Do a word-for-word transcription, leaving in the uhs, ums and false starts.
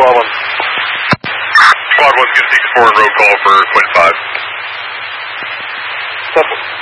Squad one. Squad one's going to take four and road call for Quint five. Simple.